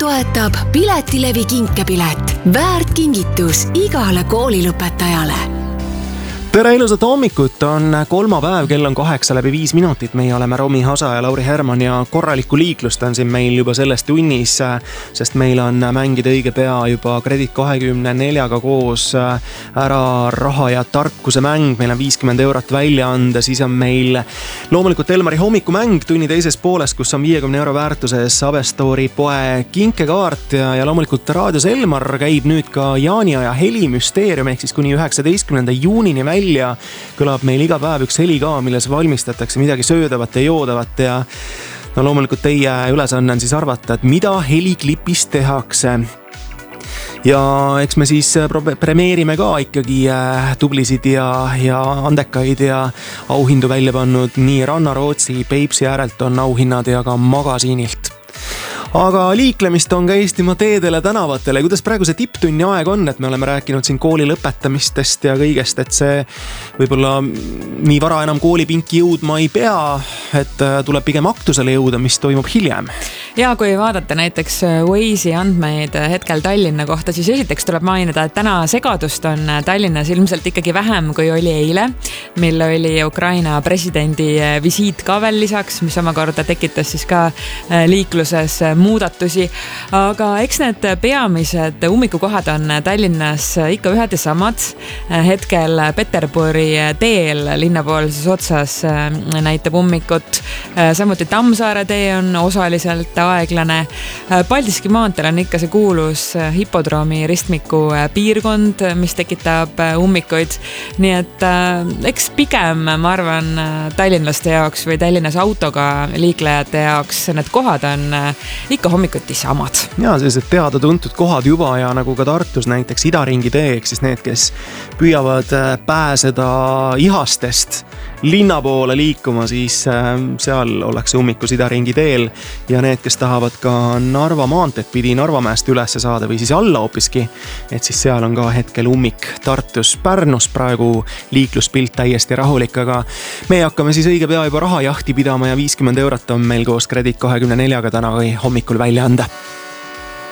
toetab Piletilevi kinkepilet. Väärt kingitus igale koolilõpetajale. Tere ilusat hommikut, on kolmapäev, kell on 8:05. Meie oleme Romi Hasa ja Lauri Herman ja korralikku liiklust on siin meil juba selles tunnis, sest meil on mängida õige pea juba Kredit24-ga koos ära raha ja tarkuse mäng. Meil on 50 eurot välja anda, siis on meil loomulikult Elmari hommikumäng tunni teises pooles, kus on 50 euro väärtuses Avestori poe kinkekaart ja loomulikult raadios Elmar käib nüüd ka Jaania ja helimüsteerium ehk siis kuni 19. juunini välja. Kõlab meil iga päev üks heli ka, milles valmistatakse midagi söödavat ja joodavat ja loomulikult teie ülesanne on siis arvata, et mida heliklipist tehakse. Ja eks me siis premeerime ka ikkagi tublisid ja andekaid ja auhindu välja pannud nii Rannarootsi, Peipsi äärelt on auhinnad ja ka magasiinilt. Aga liiklemist on ka Eestimaa teedele, tänavatele. Kuidas praegu see tipptunni aeg on, et me oleme rääkinud siin kooli lõpetamistest ja kõigest, et see võib-olla nii vara enam koolipinki jõudma ei pea, et tuleb pigem aktusele jõuda, mis toimub hiljem. Ja kui vaadata näiteks Waze'i andmeid hetkel Tallinna kohta, siis esiteks tuleb mainida, et täna segadust on Tallinnas ilmselt ikkagi vähem kui oli eile, mil oli Ukraina presidendi visiit ka veel lisaks, mis omakorda tekitas siis ka liikluses muudatusi, aga eks need peamised ummikukohad on Tallinnas ikka ühed ja samad. Hetkel Peterburi teel linnapoolses otsas näitab ummikut, samuti Tammsaare tee on osaliselt aeglane. Paldiski maanteel on ikka see kuulus hipodroomi ristmiku piirkond, mis tekitab ummikuid, nii et eks pigem, ma arvan, tallinlaste jaoks või Tallinnas autoga liiklejate jaoks need kohad on ikka hommikuti samad. Ja sellised teada-tuntud kohad juba ja nagu ka Tartus näiteks Idaringi tee, ehk siis need, kes püüavad pääseda Ihastest linna poole liikuma, siis seal ollakse ummikus Idaringi teel ja need, kes tahavad ka Narva maanteed pidi Narvamäest ülesse saada või siis alla hoopiski, et siis seal on ka hetkel ummik Tartus. Pärnus praegu liikluspilt täiesti rahulik, aga me hakkame siis õige pea juba rahajahti pidama ja 50 eurot on meil koos Kredit24-ga täna või hommikul välja anda.